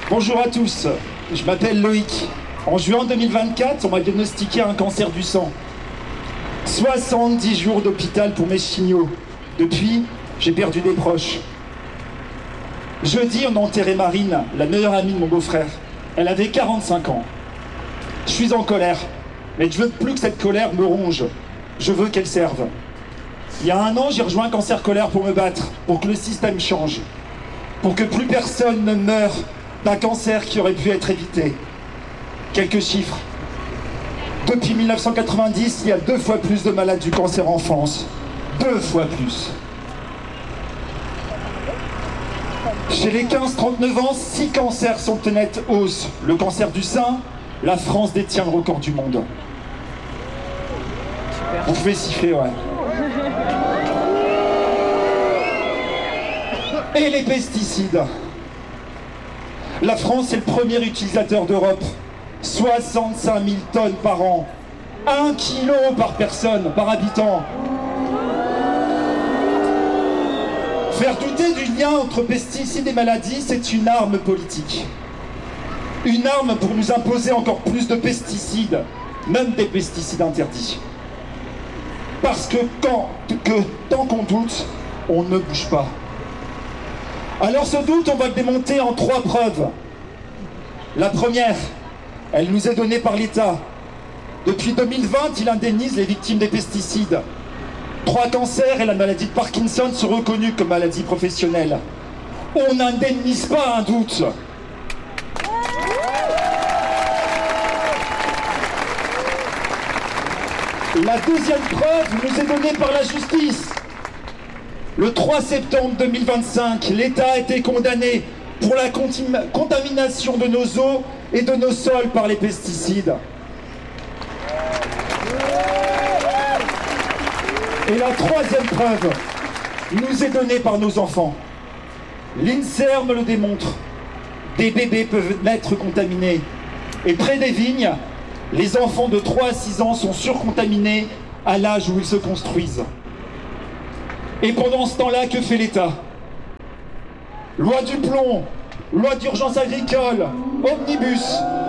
Bonjour à tous, je m'appelle Loïc. En juin 2024, on m'a diagnostiqué un cancer du sang. 70 jours d'hôpital pour mes chignaux. Depuis, j'ai perdu des proches. Jeudi, on a enterré Marine, la meilleure amie de mon beau-frère. Elle avait 45 ans. Je suis en colère, mais je veux plus que cette colère me ronge. Je veux qu'elle serve. Il y a un an, j'ai rejoint Cancer Colère pour me battre, pour que le système change, pour que plus personne ne meure d'un cancer qui aurait pu être évité. Quelques chiffres. Depuis 1990, il y a 2 fois plus de malades du cancer en France. 2 fois plus. Chez les 15-39 ans, 6 cancers sont en nette hausse. Le cancer du sein, la France détient le record du monde. Vous pouvez siffler, ouais. Et les pesticides. La France est le premier utilisateur d'Europe. 65 000 tonnes par an. 1 kilo par personne, par habitant. Faire douter du lien entre pesticides et maladies, c'est une arme politique. Une arme pour nous imposer encore plus de pesticides, même des pesticides interdits. Parce que tant qu'on doute, on ne bouge pas. Alors ce doute, on va le démonter en 3 preuves. La première, elle nous est donnée par l'État. Depuis 2020, il indemnise les victimes des pesticides. 3 cancers et la maladie de Parkinson sont reconnus comme maladies professionnelles. On n'indemnise pas un doute. La deuxième preuve nous est donnée par la justice. Le 3 septembre 2025, l'État a été condamné pour la contamination de nos eaux et de nos sols par les pesticides. Et la troisième preuve nous est donnée par nos enfants. L'INSERM le démontre. Des bébés peuvent naître contaminés. Et près des vignes, les enfants de 3 à 6 ans sont surcontaminés à l'âge où ils se construisent. Et pendant ce temps-là, que fait l'État? Loi du plomb, loi d'urgence agricole, omnibus.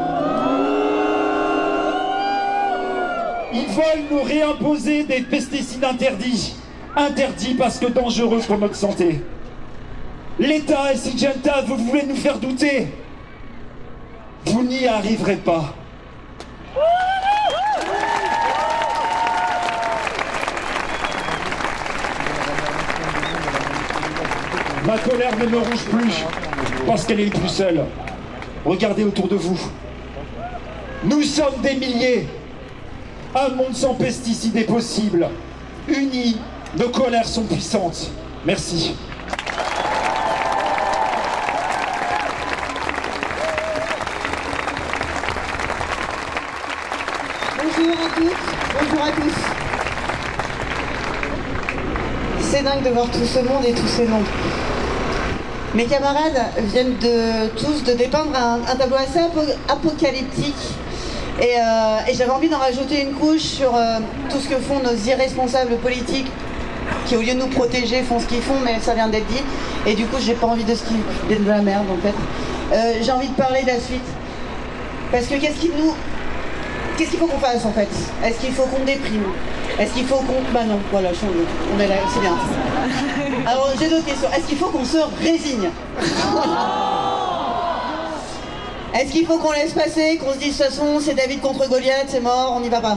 Ils veulent nous réimposer des pesticides interdits. Interdits parce que dangereux pour notre santé. L'État et Syngenta, vous voulez nous faire douter? Vous n'y arriverez pas. Ma colère ne me ronge plus, parce qu'elle est plus seule. Regardez autour de vous. Nous sommes des milliers. Un monde sans pesticides est possible. Unis, nos colères sont puissantes. Merci. Bonjour à toutes, bonjour à tous. C'est dingue de voir tout ce monde et tous ces noms. Mes camarades viennent tous de dépeindre un tableau assez apocalyptique et j'avais envie d'en rajouter une couche sur tout ce que font nos irresponsables politiques qui, au lieu de nous protéger, font ce qu'ils font, mais ça vient d'être dit. Et du coup, j'ai pas envie de de la merde en fait. J'ai envie de parler de la suite. Parce que qu'est-ce qu'il faut qu'on fasse en fait? Est-ce qu'il faut qu'on déprime? Est-ce qu'il faut qu'on... Bah non, voilà, on est là, c'est bien. Alors j'ai d'autres questions. Est-ce qu'il faut qu'on se résigne? Est-ce qu'il faut qu'on laisse passer, qu'on se dise de toute façon c'est David contre Goliath, c'est mort, on n'y va pas?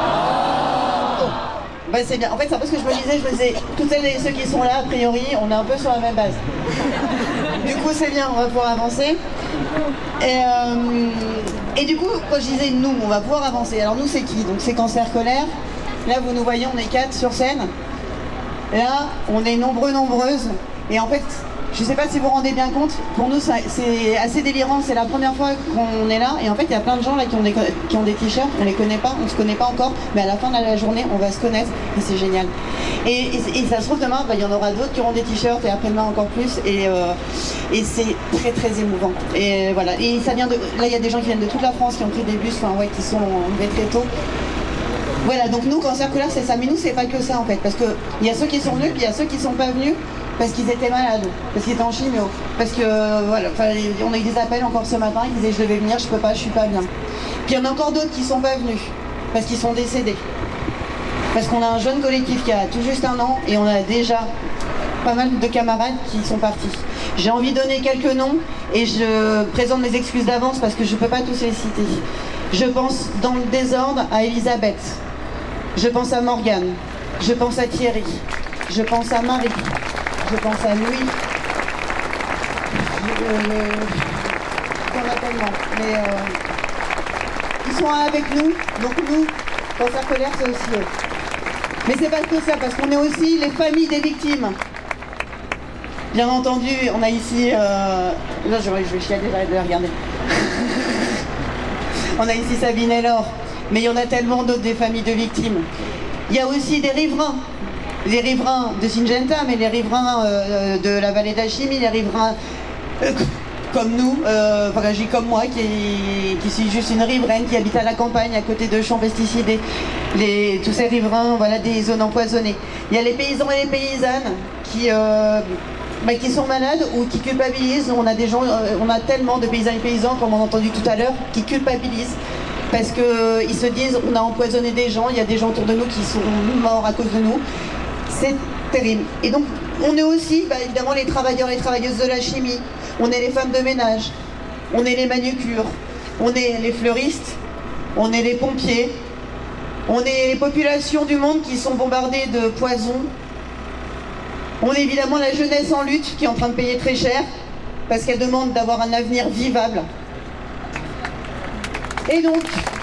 Bah c'est bien. En fait c'est un peu ce que je me disais, toutes celles et ceux qui sont là, a priori, on est un peu sur la même base. Du coup c'est bien, on va pouvoir avancer. Et du coup, quand je disais nous, on va pouvoir avancer. Alors nous c'est qui? Donc c'est Cancer Colère. Là vous nous voyez, on est 4 sur scène. Là, on est nombreuses. Et en fait, je sais pas si vous vous rendez bien compte, pour nous c'est assez délirant, c'est la première fois qu'on est là. Et en fait, il y a plein de gens là qui ont des t-shirts, on les connaît pas, on se connaît pas encore. Mais à la fin de la journée, on va se connaître et c'est génial. Et ça se trouve demain, il y en aura d'autres qui auront des t-shirts et après-demain encore plus. Et c'est très très émouvant. Et voilà. Et ça vient de... Là, il y a des gens qui viennent de toute la France, qui ont pris des bus, qui sont arrivés très tôt. Voilà, donc nous, Cancer Colère, c'est ça. Mais nous, c'est pas que ça, en fait. Parce qu'il y a ceux qui sont venus, puis il y a ceux qui sont pas venus. parce qu'ils étaient malades, parce qu'ils étaient en chimio, parce que voilà, on a eu des appels encore ce matin, ils disaient je devais venir, je peux pas, je suis pas bien. Puis il y en a encore d'autres qui sont pas venus, parce qu'ils sont décédés. Parce qu'on a un jeune collectif qui a tout juste 1 an et on a déjà pas mal de camarades qui sont partis. J'ai envie de donner quelques noms et je présente mes excuses d'avance parce que je peux pas tous les citer. Je pense dans le désordre à Elisabeth, je pense à Morgane, je pense à Thierry, je pense à Marie, je pense à Louis. Il y en a tellement. Mais ils sont avec nous, donc nous, Cancer Colère, c'est aussi eux. Mais c'est pas que ça, parce qu'on est aussi les familles des victimes. Bien entendu, on a ici... Là, je vais chialer, j'arrête de la regarder. On a ici Sabine et Laure, mais il y en a tellement d'autres des familles de victimes. Il y a aussi des riverains. Les riverains de Syngenta, mais les riverains de la vallée d'Achimie, les riverains comme nous, comme moi, qui suis juste une riveraine, qui habite à la campagne, à côté de champs pesticidés. Tous ces riverains, voilà, des zones empoisonnées. Il y a les paysans et les paysannes qui sont malades ou qui culpabilisent. On a des gens, on a tellement de paysans et paysans, comme on a entendu tout à l'heure, qui culpabilisent parce qu'ils se disent on a empoisonné des gens, il y a des gens autour de nous qui sont morts à cause de nous. C'est terrible. Et donc on est aussi évidemment les travailleurs et travailleuses de la chimie, on est les femmes de ménage, on est les manucures, on est les fleuristes, on est les pompiers, on est les populations du monde qui sont bombardées de poisons. On est évidemment la jeunesse en lutte qui est en train de payer très cher parce qu'elle demande d'avoir un avenir vivable. Et donc,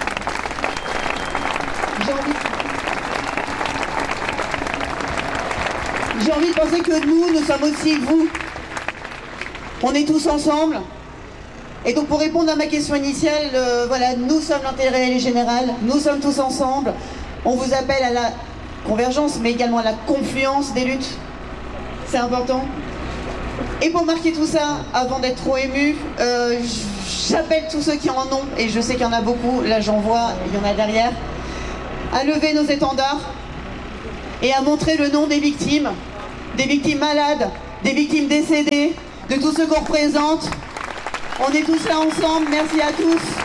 j'ai envie de penser que nous sommes aussi vous. On est tous ensemble. Et donc pour répondre à ma question initiale, voilà, nous sommes l'intérêt général, nous sommes tous ensemble. On vous appelle à la convergence, mais également à la confluence des luttes. C'est important. Et pour marquer tout ça, avant d'être trop ému, j'appelle tous ceux qui en ont, et je sais qu'il y en a beaucoup, là j'en vois, il y en a derrière, à lever nos étendards et à montrer le nom des victimes malades, des victimes décédées, de tous ceux qu'on représente. On est tous là ensemble, merci à tous.